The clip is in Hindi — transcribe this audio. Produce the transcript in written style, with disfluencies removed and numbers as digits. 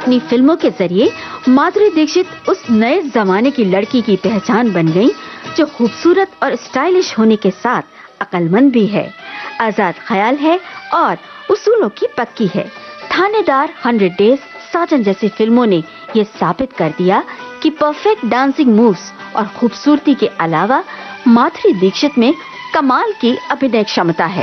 अपनी फिल्मों के जरिए माधुरी दीक्षित उस नए जमाने की लड़की की पहचान बन गईं, जो खूबसूरत और स्टाइलिश होने के साथ अक्लमंद भी है, आजाद ख्याल है और उसूलों की पक्की है। थानेदार, 100 डेज, साजन जैसी फिल्मों ने ये साबित कर दिया कि परफेक्ट डांसिंग मूव्स और खूबसूरती के अलावा माधुरी दीक्षित में कमाल की अभिनय क्षमता है।